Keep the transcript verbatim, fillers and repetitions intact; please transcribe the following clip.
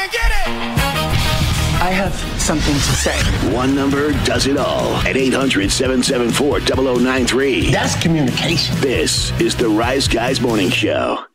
I have something to say. One number does it all at eight hundred, seven seven four, zero zero nine three. That's communication. This is the Rise Guys Morning Show.